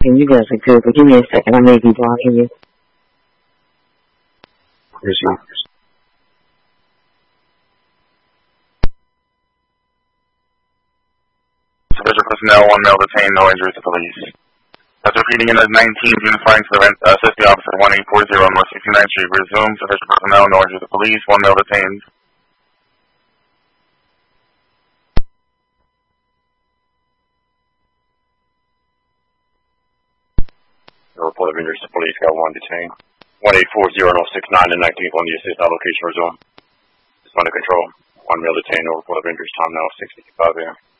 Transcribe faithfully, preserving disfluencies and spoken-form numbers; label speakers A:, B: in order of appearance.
A: And you guys are good, but give me a second. I may be blocking you.
B: Receive.
C: Official personnel, one male detained, no injuries to police. After repeating in the nineteenth unifying incident, assist the officer one eight four zero North sixty-ninth Street. Resumes. Official personnel, no injuries to police, one male detained.
B: No report of injuries to police, got one detained. one eight four zero North sixty-nine and nineteenth on the assist allocation resume. It's under control. One male detained, no report of injuries, time now six fifty-five a m